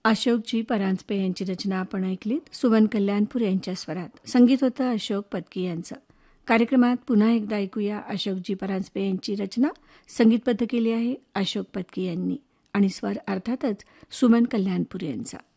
अशोकजी परांजपे यांची रचना आपण ऐकलीत. सुमन कल्याणपूर यांच्या स्वरात. संगीत होतं अशोक पत्की यांचं. कार्यक्रमात पुन्हा एकदा ऐकूया अशोकजी परांजपे यांची रचना. संगीतबद्ध केली आहे अशोक पत्की यांनी आणि स्वर अर्थातच सुमन कल्याणपूर यांचा.